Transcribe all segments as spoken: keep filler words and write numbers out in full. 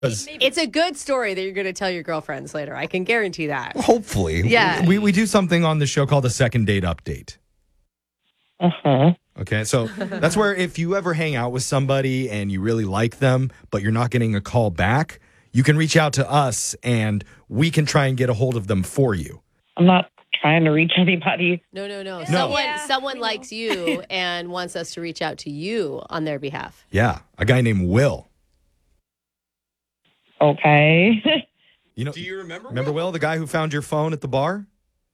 It's a good story that you're going to tell your girlfriends later. I can guarantee that. Hopefully. Yeah. We, we do something on the show called a second date update. Uh-huh. Okay, so that's where if you ever hang out with somebody and you really like them, but you're not getting a call back, you can reach out to us and we can try and get a hold of them for you. I'm not trying to reach anybody. No, no, no. No. Someone, Yeah, someone we likes you and wants us to reach out to you on their behalf. Yeah, a guy named Will. Okay. You know, Do you remember? remember Will, the guy who found your phone at the bar?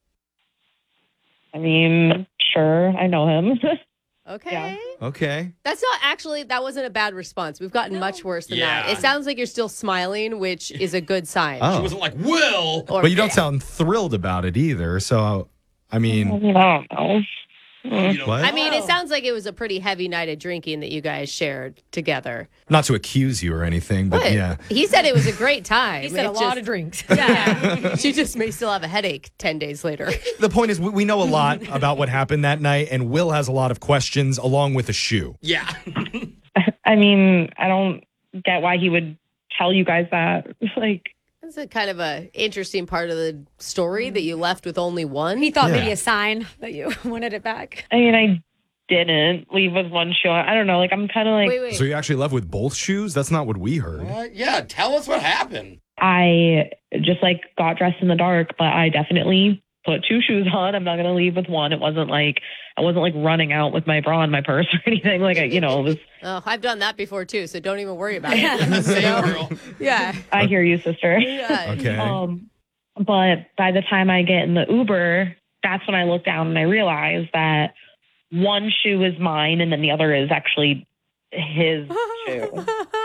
I mean, sure, I know him. Okay. Yeah. Okay. That's not actually, that wasn't a bad response. We've gotten much worse than Yeah. that. It sounds like you're still smiling, which is a good sign. Oh. She wasn't like, Will. Or- But you don't sound thrilled about it either. So, I I mean, mean, I don't know. You don't what? I mean, it know. sounds like it was a pretty heavy night of drinking that you guys shared together. Not to accuse you or anything, but But yeah. he said it was a great time. He said It a lot just- of drinks. Yeah. She just may still have a headache ten days later. The point is, we we know a lot about what happened that night, and Will has a lot of questions along with a shoe. Yeah. I mean, I don't get why he would tell you guys that. Like, That's a kind of a interesting part of the story that you left with only one. He thought Yeah. maybe a sign that you wanted it back. I mean, I didn't leave with one shoe on. I don't know. Like, I'm kind of like, Wait, wait. So you actually left with both shoes? That's not what we heard. What? Yeah, tell us what happened. I just like got dressed in the dark, but I definitely put two shoes on. I'm not going to leave with one. It wasn't like, I wasn't like running out with my bra in my purse or anything. Like, I, you know, it was, Oh, I've done that before too, so don't even worry about it. Same girl. Yeah. I hear you, sister. Yeah. Okay. Um, but by the time I get in the Uber, that's when I look down and I realize that one shoe is mine and then the other is actually his shoe.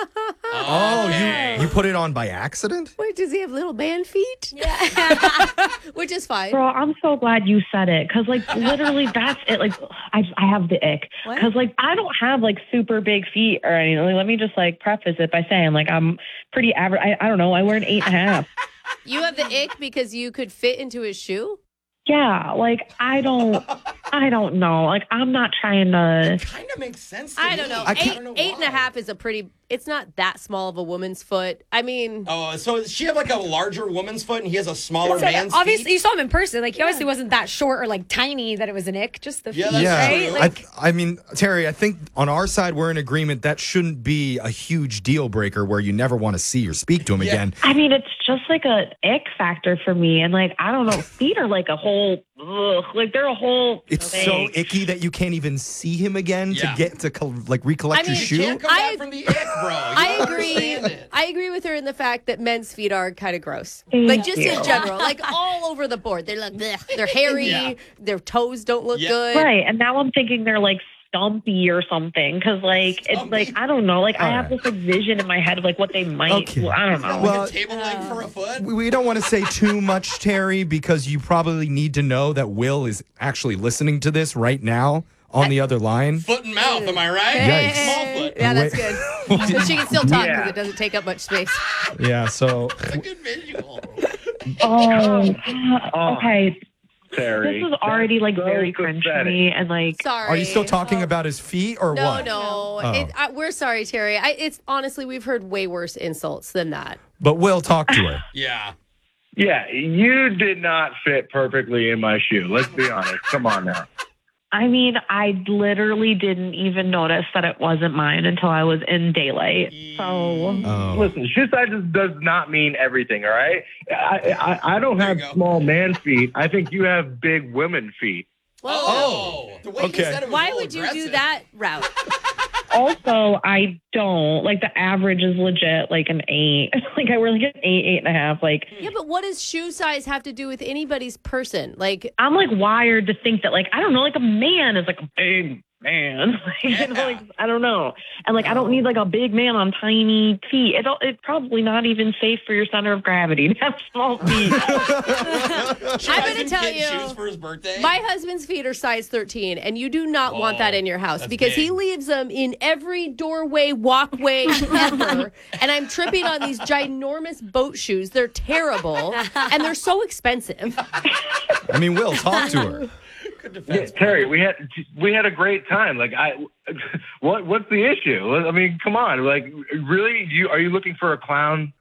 Oh, Okay. you, you put it on by accident? Wait, does he have little man feet? Yeah. Which is fine. Girl, I'm so glad you said it because, like, literally, that's it. Like, I, I have the ick What? because, like, I don't have like super big feet or anything. Like, let me just like preface it by saying, like, I'm pretty average. I, I don't know. I wear an eight and a half. You have the ick because you could fit into his shoe? Yeah, like I don't, I don't know. Like, I'm not trying to. Kind of makes sense to I me. don't know. I Eight, can't- don't know eight and a why. half is a pretty, it's not that small of a woman's foot. I mean, Oh, so does she have like a larger woman's foot and he has a smaller man's Obviously, feet? you saw him in person. Like, he obviously wasn't that short or like tiny that it was an ick. Just the Yeah, feet, that's Yeah. right? true. I, Like, th- I mean, Terry, I think on our side, we're in agreement that shouldn't be a huge deal breaker where you never want to see or speak to him Yeah. again. I mean, it's just like a ick factor for me, and like I don't know, feet are like a whole, ugh, like they're a whole. It's thing. so icky that you can't even see him again Yeah. to get to col- like recollect I mean, your You shoe. can't come I- back from the ick, bro. You I don't agree. understand it. I agree with her in the fact that men's feet are kind of gross. Thank Like just you. in general, like all over the board. They're like, bleh. They're hairy. Yeah. Their toes don't look Yeah. good. Right, and now I'm thinking they're like stumpy or something because like it's Stumpy? like I don't know, like I have Alright. this like vision in my head of like what they might. Okay. Well, I don't know. Well, Like a table leg for a foot? We- We don't want to say too much, Terry, because you probably need to know that Will is actually listening to this right now on the other line. Foot and mouth, am I right? Yikes. Small foot. Yeah, that's Wait. good. So she can still talk because Yeah. it doesn't take up much space. Yeah, so That's a good visual. Oh, okay. Terry. This is already like so very cringe to pathetic. me, and like Sorry. are you still talking about his feet or No, what? no. Oh. It, I, we're sorry, Terry. I, it's honestly, we've heard way worse insults than that. But Will, talk to her. Yeah. Yeah, you did not fit perfectly in my shoe. Let's be honest. Come on now. I mean, I literally didn't even notice that it wasn't mine until I was in daylight. So Oh. Listen, shoe size just does not mean everything, all right? I, I, I don't There have you go. small man feet. I think you have big women feet. Well, Oh. The way Okay. you said it was why real would you do aggressive. that route? also, I don't like the average is legit like an eight. Like I wear like an eight, eight and a half. Like Yeah, but what does shoe size have to do with anybody's person? Like, I'm like wired to think that like I don't know, like a man is like a big man. Like, you know, Yeah. like I don't know, and like I don't need like a big man on tiny feet. It it's probably not even safe for your center of gravity to have small feet. Should I'm I gonna give tell kid you, shoes for his birthday? my husband's feet are size thirteen, and you do not want that Oh, in your house that's because he big. leaves them in every doorway, walkway ever. And I'm tripping on these ginormous boat shoes. They're terrible, and they're so expensive. I mean, Will, talk to her. Good Yeah, defense. Terry, we had we had a great time. Like, I, what what's the issue? I mean, come on. Like, really, you are you looking for a clown